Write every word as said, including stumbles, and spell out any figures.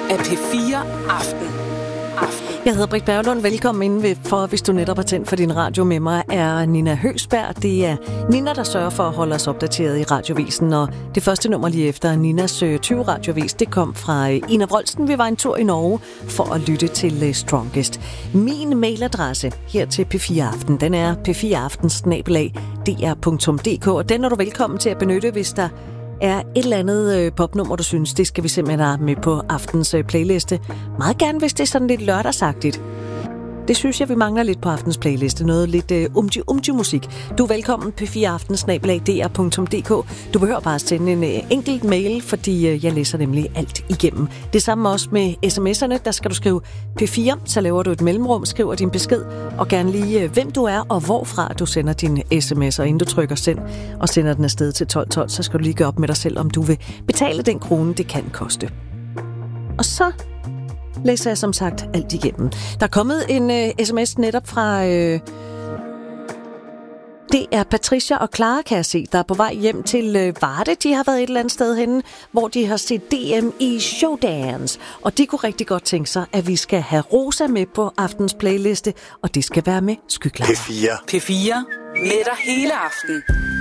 af P fire Aften. Aften. Jeg hedder Britt Berglund. Velkommen indenved, for hvis du netop har tændt for din radio med mig, er Nina Høgsberg. Det er Nina, der sørger for at holde os opdateret i Radiovisen, og det første nummer lige efter Ninas tyve radiovis, det kom fra Ina Wroldsen. Vi var en tur i Norge for at lytte til Strongest. Min mailadresse her til P fire Aften, den er p fire aften bindestreg d r punktum d k, og den er du velkommen til at benytte, hvis der er et eller andet øh, popnummer, du synes, det skal vi simpelthen have med på aftens øh, playliste. Meget gerne, hvis det er sådan lidt lørdagsagtigt. Det synes jeg, vi mangler lidt på aftens playliste. Noget lidt øh, umti-umti-musik. Du er velkommen p fire aften bindestreg d r punktum d k. Du behøver bare sende en øh, enkelt mail, fordi øh, jeg læser nemlig alt igennem. Det samme også med sms'erne. Der skal du skrive P fire, så laver du et mellemrum, skriver din besked, og gerne lige øh, hvem du er og hvorfra du sender din sms. Og inden du trykker send og sender den afsted til tolv tolv, så skal du lige gøre op med dig selv, om du vil betale den krone, det kan koste. Og så læser jeg som sagt alt igennem. Der er kommet en uh, sms netop fra... Uh, det er Patricia og Clara, kan jeg se, der er på vej hjem til uh, Varde. De har været et eller andet sted henne, hvor de har set D M i Showdance. Og de kunne rigtig godt tænke sig, at vi skal have Rosa med på aftens playliste, og det skal være med Skyklapper. P fire. P fire med dig hele aften.